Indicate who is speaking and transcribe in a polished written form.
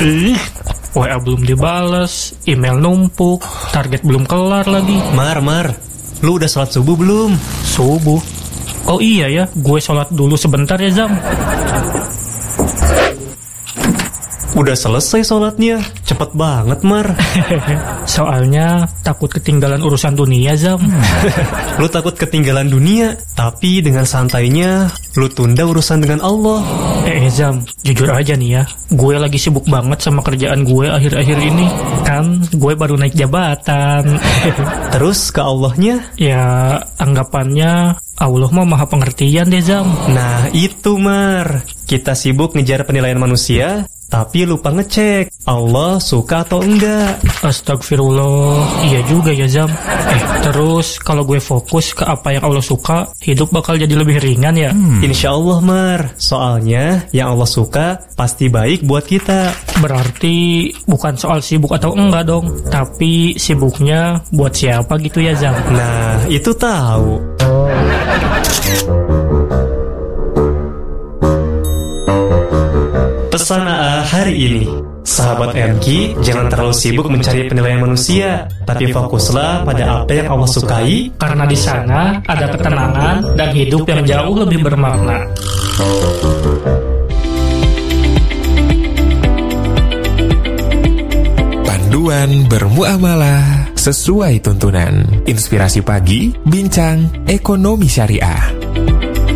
Speaker 1: Ih, WA belum dibales, email numpuk, target belum kelar lagi.
Speaker 2: Mar, lu udah sholat subuh belum?
Speaker 1: Subuh? Oh iya ya, gue sholat dulu sebentar ya Zam.
Speaker 2: Udah selesai sholatnya, cepet banget Mar.
Speaker 1: Soalnya takut ketinggalan urusan dunia Zam.
Speaker 2: Lu takut ketinggalan dunia, tapi dengan santainya lu tunda urusan dengan Allah.
Speaker 1: Zam, jujur aja nih ya, gue lagi sibuk banget sama kerjaan gue akhir-akhir ini. Kan gue baru naik jabatan.
Speaker 2: Terus ke Allahnya?
Speaker 1: Ya, anggapannya Allah mah maha pengertian deh Zam.
Speaker 2: Nah itu Mar, kita sibuk ngejar penilaian manusia, tapi lupa ngecek Allah suka atau enggak.
Speaker 1: Astagfirullah, iya juga ya Zam. Terus kalau gue fokus ke apa yang Allah suka, hidup bakal jadi lebih ringan ya?
Speaker 2: Insya Allah Mar, soalnya yang Allah suka pasti baik buat kita.
Speaker 1: Berarti bukan soal sibuk atau enggak dong, tapi sibuknya buat siapa gitu ya Zam?
Speaker 2: Nah itu tahu. Pesan AA hari ini, sahabat MQ, jangan terlalu sibuk mencari penilaian manusia, tapi fokuslah pada apa yang Allah sukai,
Speaker 1: karena di sana ada ketenangan dan hidup yang jauh lebih bermakna.
Speaker 3: Panduan bermuamalah sesuai tuntunan. Inspirasi pagi, bincang ekonomi syariah.